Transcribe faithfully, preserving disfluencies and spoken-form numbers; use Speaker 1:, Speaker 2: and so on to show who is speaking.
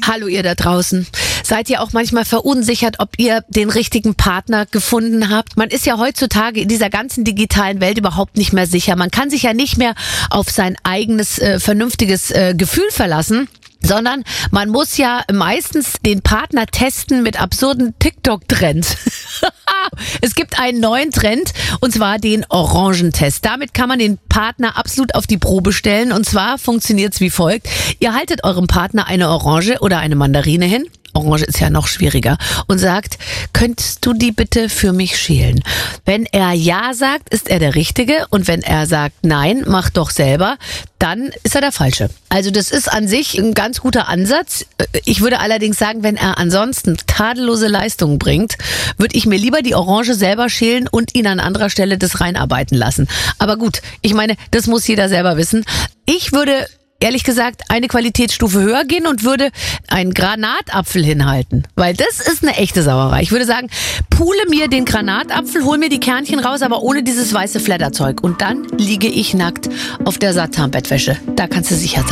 Speaker 1: Hallo ihr da draußen. Seid ihr auch manchmal verunsichert, ob ihr den richtigen Partner gefunden habt? Man ist ja heutzutage in dieser ganzen digitalen Welt überhaupt nicht mehr sicher. Man kann sich ja nicht mehr auf sein eigenes, äh, vernünftiges äh, Gefühl verlassen, sondern man muss ja meistens den Partner testen mit absurden TikTok-Trends. Es gibt einen neuen Trend, und zwar den Orangentest. Damit kann man den Partner absolut auf die Probe stellen, und zwar funktioniert's wie folgt. Ihr haltet eurem Partner eine Orange oder eine Mandarine hin. Orange ist ja noch schwieriger. Und sagt, könntest du die bitte für mich schälen? Wenn er ja sagt, ist er der Richtige. Und wenn er sagt, nein, mach doch selber, dann ist er der Falsche. Also das ist an sich ein ganz guter Ansatz. Ich würde allerdings sagen, wenn er ansonsten tadellose Leistungen bringt, würde ich mir lieber die Orange selber schälen und ihn an anderer Stelle das reinarbeiten lassen. Aber gut, ich meine, das muss jeder selber wissen. Ich würde ehrlich gesagt eine Qualitätsstufe höher gehen und würde einen Granatapfel hinhalten. Weil das ist eine echte Sauerei. Ich würde sagen, pule mir den Granatapfel, hol mir die Kernchen raus, aber ohne dieses weiße Flatterzeug. Und dann liege ich nackt auf der Satin-Bettwäsche. Da kannst du sicher sein.